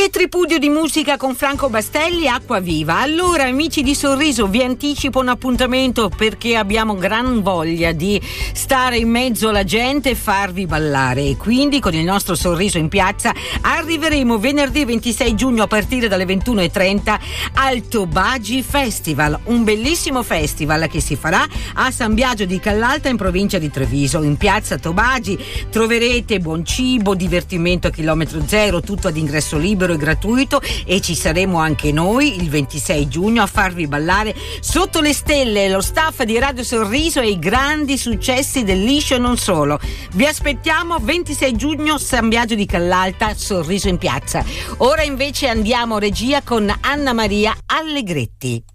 Che tripudio di musica con Franco Bastelli, Acqua Viva. Allora, amici di Sorriso, vi anticipo un appuntamento perché abbiamo gran voglia di stare in mezzo alla gente e farvi ballare, e quindi con il nostro Sorriso in piazza arriveremo venerdì 26 giugno a partire dalle 21:30 al Tobagi Festival, un bellissimo festival che si farà a San Biagio di Callalta in provincia di Treviso. In piazza Tobagi troverete buon cibo, divertimento a chilometro zero, tutto ad ingresso libero e gratuito, e ci saremo anche noi il 26 giugno a farvi ballare sotto le stelle, lo staff di Radio Sorriso e i grandi successi del liscio e non solo. Vi aspettiamo 26 giugno, San Biagio di Callalta, Sorriso in piazza. Ora invece andiamo regia con Anna Maria Allegretti.